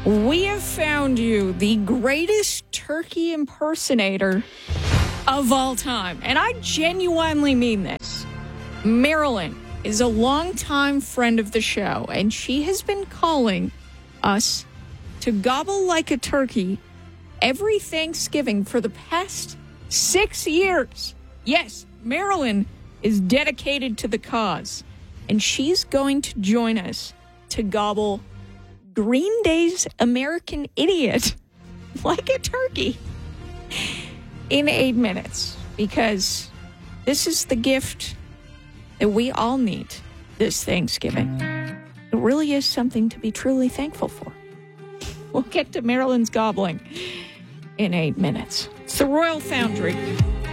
We have found you the greatest turkey impersonator of all time. And I genuinely mean this. Marilyn is a longtime friend of the show, and she has been calling us to gobble like a turkey every Thanksgiving for the past 6 years. Yes, Marilyn is dedicated to the cause, and she's going to join us to gobble Green Day's American Idiot like a turkey in 8 minutes, because this is the gift that we all need this Thanksgiving. It really is something to be truly thankful for. We'll get to Marilyn's gobbling in 8 minutes. It's the Royal Foundry.